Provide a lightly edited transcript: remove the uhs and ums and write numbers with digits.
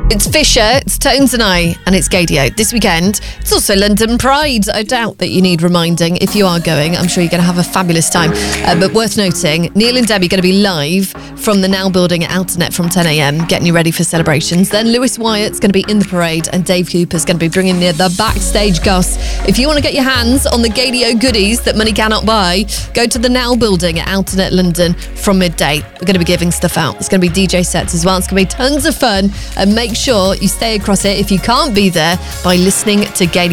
It's Fisher, it's Tones and I, and it's Gaydio. This weekend, it's also London Pride. I doubt that you need reminding if you are going. I'm sure you're going to have a fabulous time. But worth noting, Neil and Debbie are going to be live from the Now Building at Alternet from 10 a.m, getting you ready for celebrations. Then Lewis Wyatt's going to be in the parade, and Dave Cooper's going to be bringing the backstage goss. If you want to get your hands on the Gaydio goodies that money cannot buy, go to the Now Building at Alternet London from midday. We're going to be giving stuff out. It's going to be DJ sets as well. It's going to be tons of fun, and make sure you stay across it if you can't be there by listening to Gaydio.